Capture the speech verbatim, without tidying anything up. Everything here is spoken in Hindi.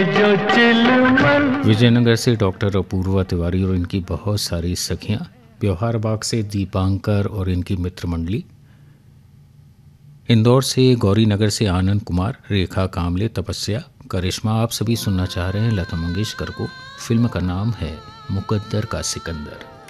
जो चिलमन। विजयनगर से डॉक्टर अपूर्वा तिवारी और इनकी बहुत सारी सखियां, ब्योहार बाग से दीपांकर और इनकी मित्र मंडली, इंदौर से गौरी नगर से आनंद कुमार, रेखा कामले, तपस्या, करिश्मा। आप सभी सुनना चाह रहे हैं लता मंगेशकर को। फिल्म का नाम है मुकद्दर का सिकंदर।